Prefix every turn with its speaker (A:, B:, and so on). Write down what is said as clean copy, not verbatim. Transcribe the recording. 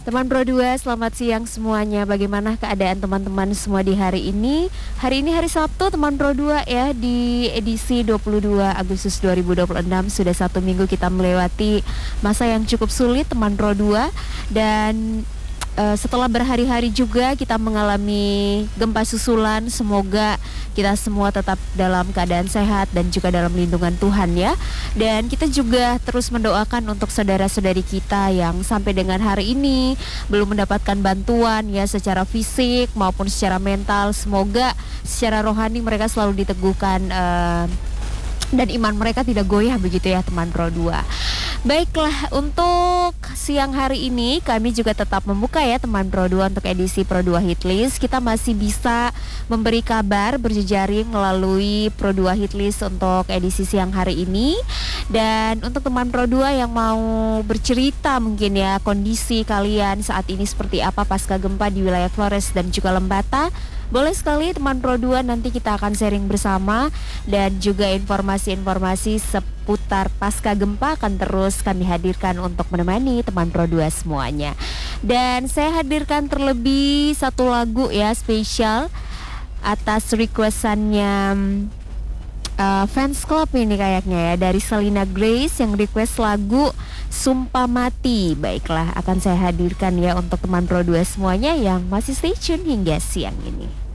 A: Teman Pro 2, selamat siang semuanya. Bagaimana keadaan teman-teman semua di hari ini? Hari ini hari Sabtu, teman Pro 2 ya, di edisi 22 Agustus 2026. Sudah satu minggu kita melewati masa yang cukup sulit, teman Pro 2. Dan setelah berhari-hari juga kita mengalami gempa susulan. Semoga kita semua tetap dalam keadaan sehat dan juga dalam lindungan Tuhan ya. Dan kita juga terus mendoakan untuk saudara-saudari kita yang sampai dengan hari ini belum mendapatkan bantuan ya, secara fisik maupun secara mental. Semoga secara rohani mereka selalu diteguhkan dan iman mereka tidak goyah begitu ya, teman Pro 2. Baiklah, untuk siang hari ini kami juga tetap membuka ya, teman Pro 2, untuk edisi Pro 2 Hitlist. Kita masih bisa memberi kabar berjejaring melalui Pro 2 Hitlist untuk edisi siang hari ini. Dan untuk teman Pro 2 yang mau bercerita mungkin ya, kondisi kalian saat ini seperti apa pasca gempa di wilayah Flores dan juga Lembata, boleh sekali teman Pro 2, nanti kita akan sharing bersama. Dan juga informasi-informasi seputar pasca gempa akan terus kami hadirkan untuk menemani teman Pro 2 semuanya. Dan saya hadirkan terlebih satu lagu ya, spesial atas requestannya fans club ini kayaknya ya, dari Selina Grace yang request lagu Sumpah Mati. Baiklah, akan saya hadirkan ya untuk teman Pro 2 semuanya yang masih stay tune hingga siang ini.